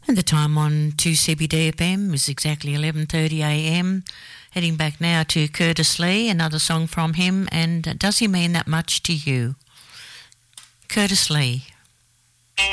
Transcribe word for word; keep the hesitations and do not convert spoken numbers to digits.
And the time on two C B D F M is exactly eleven thirty a m. Heading back now to Curtis Lee, another song from him, and Does He Mean That Much to You? Curtis Lee.